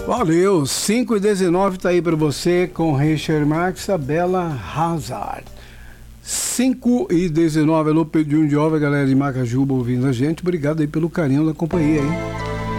Valeu, 5h19 tá aí pra você com Richard Marx, a Bela Hazard. 5h19, alô Pedrinho de Ova, galera de Macajuba ouvindo a gente. Obrigado aí pelo carinho da companhia, hein?